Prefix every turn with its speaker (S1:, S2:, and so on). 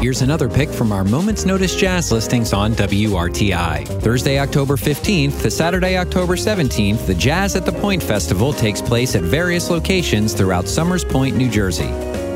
S1: Here's another pick from our Moment's Notice Jazz listings on WRTI. Thursday, October 15th to Saturday, October 17th, the Jazz at the Point Festival takes place at various locations throughout Summers Point, New Jersey.